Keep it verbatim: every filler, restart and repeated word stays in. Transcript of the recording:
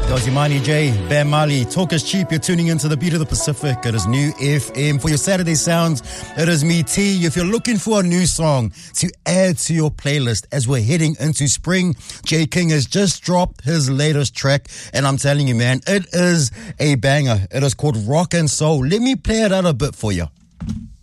Dozimani J, Bam Mali, Talk is Cheap. You're tuning into the beat of the Pacific. It is New F M. For your Saturday sounds, it is me, T. If you're looking for a new song to add to your playlist as we're heading into spring, J King has just dropped his latest track. And I'm telling you, man, it is a banger. It is called Rock and Soul. Let me play it out a bit for you.